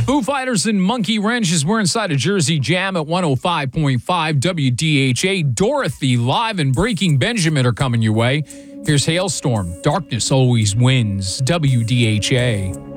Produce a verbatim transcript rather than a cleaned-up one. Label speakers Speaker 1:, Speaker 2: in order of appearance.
Speaker 1: Foo Fighters and Monkey Wrenches. We're inside a Jersey Jam at one oh five point five W D H A. Dorothy live and Breaking Benjamin are coming your way. Here's Hailstorm. Darkness always wins. W D H A.